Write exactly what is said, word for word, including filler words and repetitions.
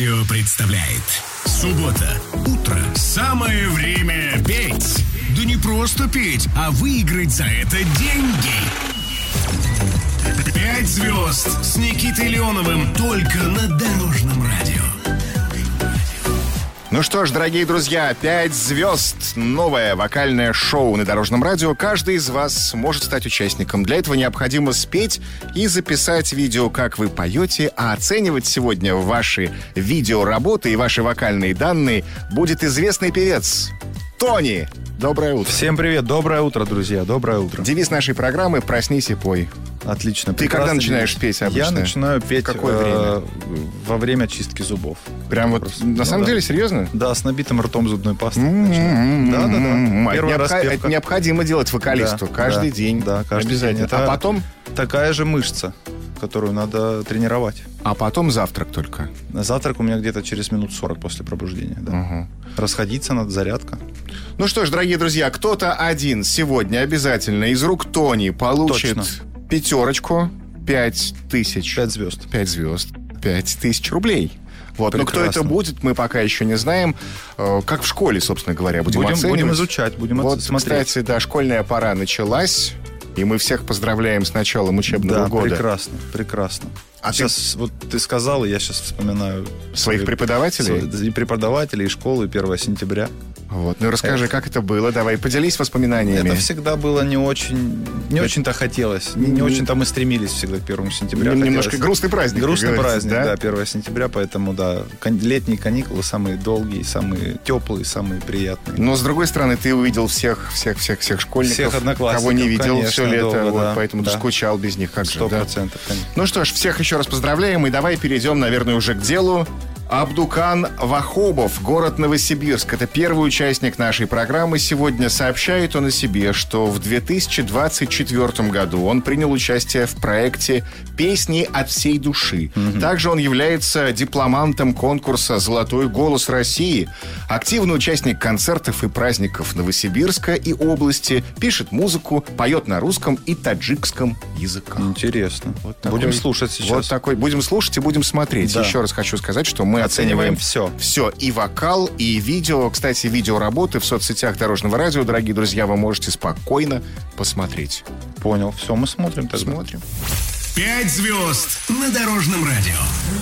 Представляет. Суббота. Утро. Самое время петь. Да не просто петь, а выиграть за это деньги. Пять звезд с Никитой Леоновым только на Дорожном радио. Ну что ж, дорогие друзья, «Пять звезд» — новое вокальное шоу на Дорожном радио. Каждый из вас может стать участником. Для этого необходимо спеть и записать видео, как вы поете, а оценивать сегодня ваши видеоработы и ваши вокальные данные будет известный певец Тони. Доброе утро. Всем привет, доброе утро, друзья, доброе утро. Девиз нашей программы «Проснись и пой». Отлично. Ты когда начинаешь петь обычно? Я начинаю петь какое время? Э, во время чистки зубов. Прям вот, Просто. на ну, самом да. деле, серьезно? Да, с набитым ртом зубной пасты. Mm-hmm. Да, да, да. Первая это, необх... это необходимо делать вокалисту да, каждый да, день. Да, каждый обязательно. день. Это а потом? Такая же мышца, которую надо тренировать. А потом завтрак только? Завтрак у меня где-то через минут сорок после пробуждения. Да. Угу. Расходиться надо, зарядка. Ну что ж, дорогие друзья, кто-то один сегодня обязательно из рук Тони получит Точно. пятерочку, пять тысяч. Пять звезд. Пять звезд. Пять тысяч рублей. Вот. Но кто это будет, мы пока еще не знаем. Как в школе, собственно говоря, будем, будем оценивать. Будем изучать, будем вот, смотреть. Кстати, да, школьная пора началась. И мы всех поздравляем с началом учебного да, года. прекрасно, прекрасно. А сейчас, ты... вот ты сказал, и я сейчас вспоминаю... Своих свои, преподавателей? Свои, и преподавателей, и школы, первого сентября. Вот. Ну расскажи, это... как это было? Давай, поделись воспоминаниями. Это всегда было не очень... Не это... очень-то хотелось. Не, не очень-то мы стремились всегда к первому сентября. Немножко хотелось... грустный праздник. Грустный праздник, да? да, первого сентября. Поэтому, да, летние каникулы самые долгие, самые теплые, самые приятные. Но, с другой стороны, ты увидел всех, всех, всех, всех школьников. Всех одноклассников, кого не видел конечно, все лето. долго, вот, да, поэтому да. ты скучал без них. Как Сто же, процентов, да? конечно. Ну что ж, всех еще раз поздравляем. И давай перейдем, наверное, уже к делу. Абдукан Вахобов, город Новосибирск. Это первый участник нашей программы. Сегодня сообщает он о себе, что в две тысячи двадцать четвёртом году он принял участие в проекте «Песни от всей души». Mm-hmm. Также он является дипломантом конкурса «Золотой голос России», активный участник концертов и праздников Новосибирска и области, пишет музыку, поет на русском и таджикском языках. Интересно. Вот такой, будем слушать сейчас. Вот такой. Будем слушать и будем смотреть. Да. Еще раз хочу сказать, что мы оцениваем, оцениваем все. Все. И вокал, и видео. Кстати, видеоработы в соцсетях Дорожного радио, дорогие друзья, вы можете спокойно посмотреть. Понял. Все, мы смотрим тогда. Смотрим. Пять звезд на Дорожном радио.